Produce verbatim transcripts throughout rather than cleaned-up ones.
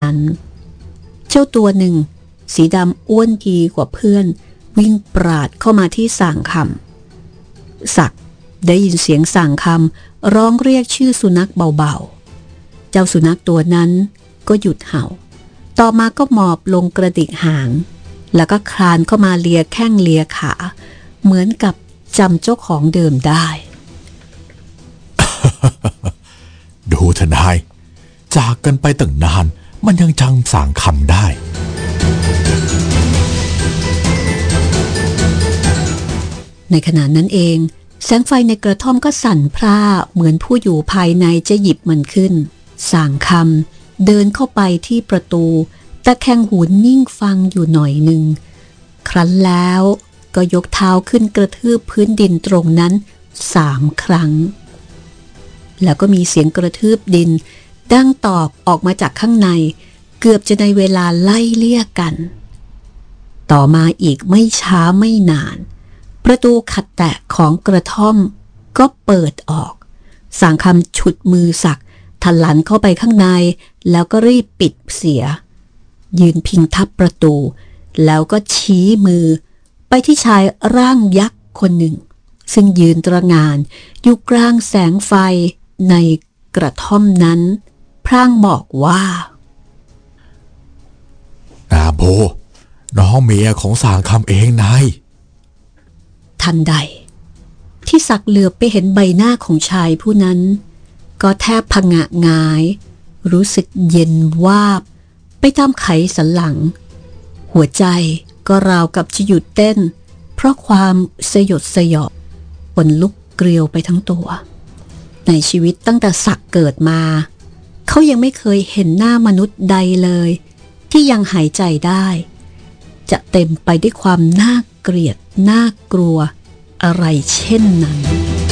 นั้นเจ้าตัวหนึ่งสีดำอ้วนทีกว่าเพื่อนวิ่งปราดเข้ามาที่ส่างคำศักดิ์ได้ยินเสียงส่างคำร้องเรียกชื่อสุนัขเบาๆเจ้าสุนัขตัวนั้นก็หยุดเห่าต่อมาก็หมอบลงกระดิกหางแล้วก็คลานเข้ามาเลียแข้งเลียขาเหมือนกับจำเจ้าของเดิมได้ดูเถอะนายจากกันไปตั้งนานมันยังจำส่างคำได้ในขณะนั้นเองแสงไฟในกระท่อมก็สั่นพร่าเหมือนผู้อยู่ภายในจะหยิบมันขึ้นส่างคำเดินเข้าไปที่ประตูตะแคงหูนิ่งฟังอยู่หน่อยหนึ่งครั้นแล้วก็ยกเท้าขึ้นกระทืบพื้นดินตรงนั้นสามครั้งแล้วก็มีเสียงกระทืบดินดังตอบออกมาจากข้างในเกือบจะในเวลาไล่เลี่ยกันต่อมาอีกไม่ช้าไม่นานประตูขัดแตะของกระท่อมก็เปิดออกส่างคำฉุดมือศักดิ์ทันหลันเข้าไปข้างในแล้วก็รีบปิดเสียยืนพิงทับประตูแล้วก็ชี้มือไปที่ชายร่างยักษ์คนหนึ่งซึ่งยืนตระหง่านอยู่กลางแสงไฟในกระท่อมนั้นพร่างบอกว่านาโบน้องเมียของส่างคำเองนายทันใดที่ศักดิ์เหลือบไปเห็นใบหน้าของชายผู้นั้นก็แทบผงะหงายรู้สึกเย็นวาบไปตามไขสันหลังหัวใจก็ราวกับจะหยุดเต้นเพราะความสยดสยองขนลุกเกลียวไปทั้งตัวในชีวิตตั้งแต่ศักดิ์เกิดมาเขายังไม่เคยเห็นหน้ามนุษย์ใดเลยที่ยังหายใจได้จะเต็มไปด้วยความน่าเกลียดน่ากลัวอะไรเช่นนั้น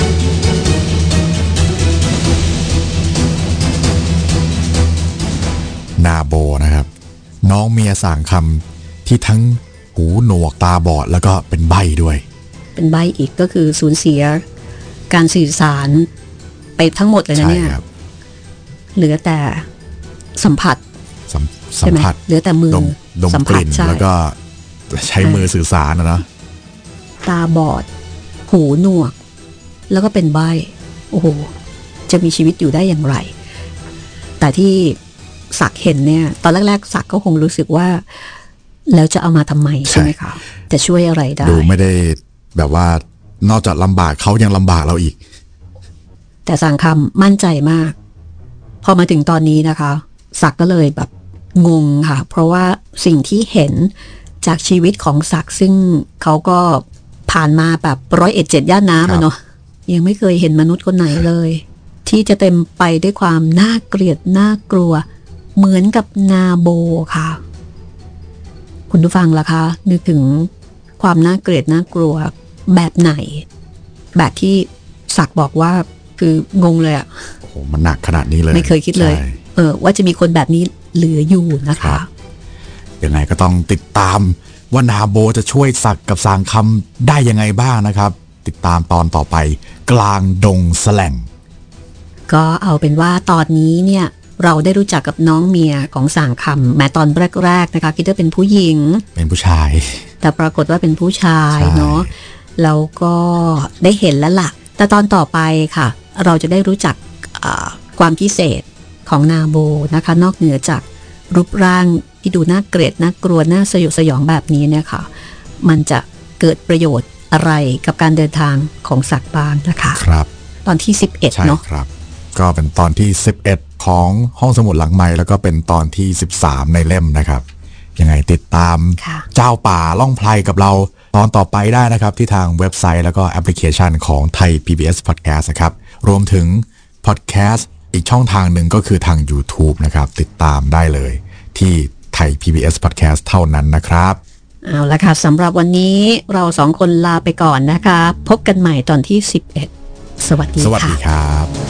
นาโบนะครับน้องเมียส่างคำที่ทั้งหูหนวกตาบอดแล้วก็เป็นใบ้ด้วยเป็นใบ้อีกก็คือสูญเสียการสื่อสารไปทั้งหมดเลยนะเนี่ยเหลือแต่สัมผัสสัมผัสเหลือแต่มือสัมผัสแล้วก็ใช้มือสื่อสารนะเนาะตาบอดหูหนวกแล้วก็เป็นใบ้โอ้โหจะมีชีวิตอยู่ได้อย่างไรแต่ที่ศักดิ์เห็นเนี่ยตอนแรกๆศักดิ์ก็คงรู้สึกว่าแล้วจะเอามาทำไมใช่ไหมคะจะช่วยอะไรได้ดูไม่ได้แบบว่านอกจากลำบากเขายังลำบากเราอีกแต่ส่างคำมั่นใจมากพอมาถึงตอนนี้นะคะศักดิ์ก็เลยแบบงงค่ะเพราะว่าสิ่งที่เห็นจากชีวิตของศักดิ์ซึ่งเขาก็ผ่านมาแบบร้อยเอ็ดเจ็ดย่านน้ำอะเนาะยังไม่เคยเห็นมนุษย์คนไหนเลยที่จะเต็มไปด้วยความน่าเกลียดน่ากลัวเหมือนกับนาโบค่ะคุณผู้ฟังล่ะคะนึกถึงความน่าเกลียดน่ากลัวแบบไหนแบบที่ศักดิ์บอกว่าคืองงเลยอะโอ้โหมันหนักขนาดนี้เลยไม่เคยคิดเลยเออว่าจะมีคนแบบนี้เหลืออยู่นะคะยังไงก็ต้องติดตามว่านาโบจะช่วยศักดิ์กับส่างคำได้ยังไงบ้างนะครับติดตามตอนต่อไปกลางดงแสลงก็เอาเป็นว่าตอนนี้เนี่ยเราได้รู้จักกับน้องเมียของส่างคำแม้ตอนแรกๆนะคะคิดว่าเป็นผู้หญิงเป็นผู้ชายแต่ปรากฏว่าเป็นผู้ชายเนาะแล้วก็ได้เห็นแล้วล่ะแต่ตอนต่อไปค่ะเราจะได้รู้จักความพิเศษของนาโบนะคะนอกเหนือจากรูปร่างที่ดูน่าเกลียดน่ากลัวน่าสยดสยองแบบนี้เนี่ยค่ะมันจะเกิดประโยชน์อะไรกับการเดินทางของศักดิ์บ้างนะคะครับตอนที่สิบเอ็ดเนาะครับก็เป็นตอนที่สิบเอ็ดของห้องสมุดหลังไมค์แล้วก็เป็นตอนที่สิบสามในเล่มนะครับยังไงติดตามเจ้าป่าล่องไพรกับเราตอนต่อไปได้นะครับที่ทางเว็บไซต์แล้วก็แอปพลิเคชันของไทย พี บี เอส Podcast นะครับรวมถึง Podcast อีกช่องทางหนึ่งก็คือทาง YouTube นะครับติดตามได้เลยที่ไทย พี บี เอส Podcast เท่านั้นนะครับเอาละค่ะสำหรับวันนี้เราสองคนลาไปก่อนนะคะพบกันใหม่ตอนที่สิบเอ็ดสวัสดีค่ะสวัสดีครับ